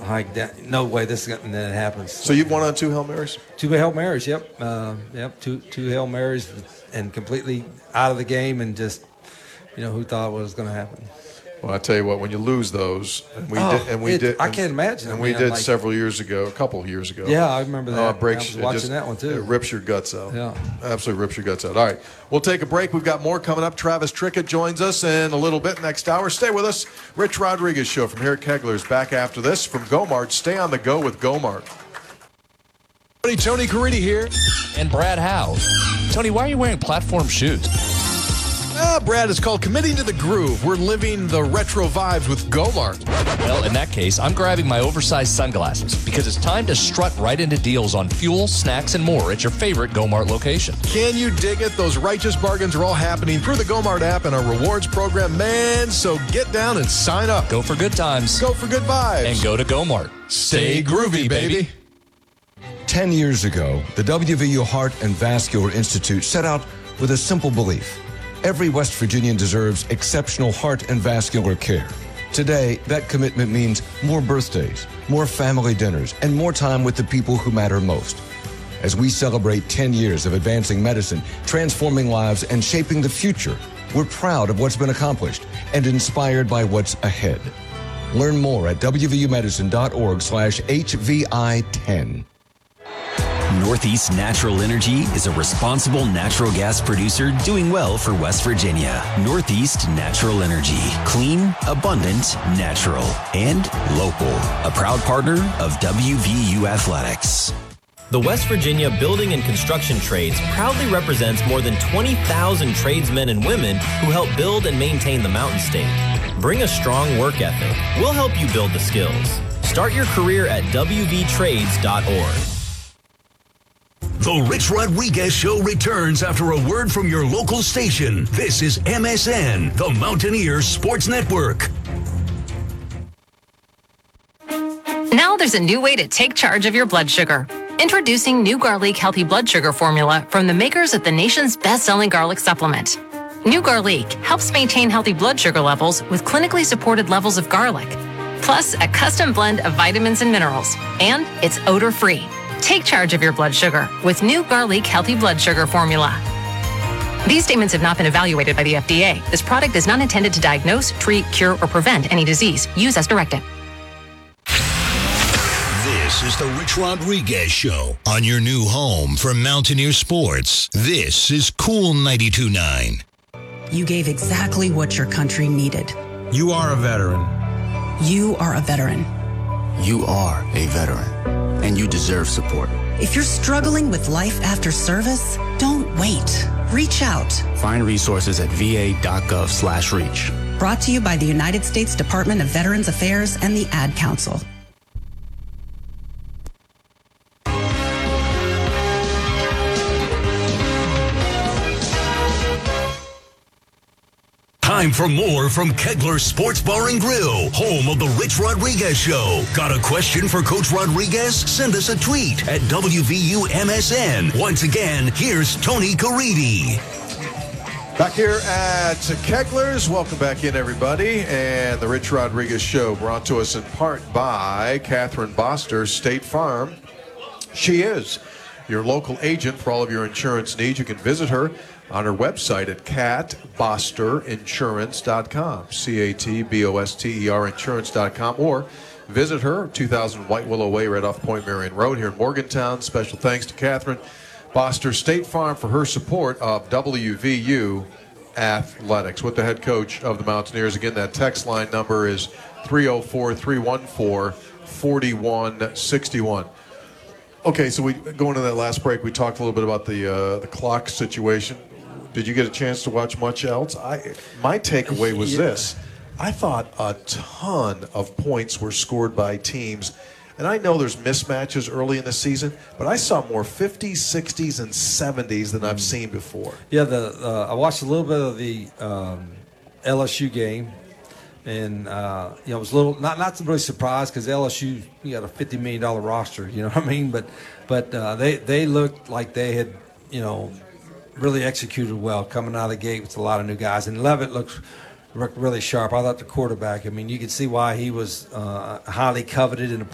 like that, no way this is going to happen. So you've won on 2 Hail Marys? 2 Hail Marys, yep. Two Hail Marys and completely out of the game and just, who thought what was going to happen. Well, I tell you what, when you lose those, I can't imagine. And we did several years ago, a couple of years ago. Yeah, I remember that. I was watching that one too. It rips your guts out. Yeah, absolutely rips your guts out. All right, we'll take a break. We've got more coming up. Travis Trickett joins us in a little bit next hour. Stay with us. Rich Rodriguez Show from here at Kegler's back after this from Gomart. Stay on the go with Gomart. Tony Caridi here. And Brad Howe. Tony, why are you wearing platform shoes? Brad, it's called Committing to the Groove. We're living the retro vibes with Gomart. Well, in that case, I'm grabbing my oversized sunglasses because it's time to strut right into deals on fuel, snacks, and more at your favorite Gomart location. Can you dig it? Those righteous bargains are all happening through the Gomart app and our rewards program, man. So get down and sign up. Go for good times. Go for good vibes. And go to Gomart. Stay groovy, baby. 10 years ago, the WVU Heart and Vascular Institute set out with a simple belief. Every West Virginian deserves exceptional heart and vascular care. Today, that commitment means more birthdays, more family dinners, and more time with the people who matter most. As we celebrate 10 years of advancing medicine, transforming lives, and shaping the future, we're proud of what's been accomplished and inspired by what's ahead. Learn more at wvumedicine.org/HVI10. Northeast Natural Energy is a responsible natural gas producer doing well for West Virginia. Northeast Natural Energy. Clean, abundant, natural, and local. A proud partner of WVU Athletics. The West Virginia Building and Construction Trades proudly represents more than 20,000 tradesmen and women who help build and maintain the Mountain State. Bring a strong work ethic. We'll help you build the skills. Start your career at wvtrades.org. The Rich Rodriguez Show returns after a word from your local station. This is MSN, the Mountaineers Sports Network. Now there's a new way to take charge of your blood sugar. Introducing new Garlic Healthy Blood Sugar Formula from the makers of the nation's best-selling garlic supplement. New Garlic helps maintain healthy blood sugar levels with clinically supported levels of garlic, plus a custom blend of vitamins and minerals, and it's odor-free. Take charge of your blood sugar with new Garlic Healthy Blood Sugar Formula. These statements have not been evaluated by the FDA. This product is not intended to diagnose, treat, cure, or prevent any disease. Use as directed. This is the Rich Rodriguez Show on your new home for Mountaineer Sports. This is Cool 92.9. You gave exactly what your country needed. You are a veteran. You are a veteran. You are a veteran, and you deserve support. If you're struggling with life after service, don't wait. Reach out. Find resources at va.gov/reach. Brought to you by the United States Department of Veterans Affairs and the Ad Council. Time for more from Kegler Sports Bar and Grill, home of the Rich Rodriguez Show. Got a question for Coach Rodriguez? Send us a tweet at WVUMSN. Once again, here's Tony Caridi. Back here at Kegler's. Welcome back in, everybody. And the Rich Rodriguez Show brought to us in part by Catherine Boster, State Farm. She is your local agent for all of your insurance needs. You can visit her on her website at catbosterinsurance.com, CATBOSTER insurance.com, or visit her, 2000 White Willow Way, right off Point Marion Road here in Morgantown. Special thanks to Catherine Boster, State Farm, for her support of WVU Athletics. With the head coach of the Mountaineers, again, that text line number is 304-314-4161. Okay, so we go into that last break. We talked a little bit about the clock situation. Did you get a chance to watch much else? My takeaway was this. I thought a ton of points were scored by teams. And I know there's mismatches early in the season, but I saw more 50s, 60s, and 70s than I've seen before. Yeah, I watched a little bit of the LSU game. And, I was a little, not really surprised because LSU, you got a $50 million roster, you know what I mean? But they looked like they had, really executed well coming out of the gate with a lot of new guys. And Levitt looked really sharp. I thought the quarterback, you could see why he was highly coveted in the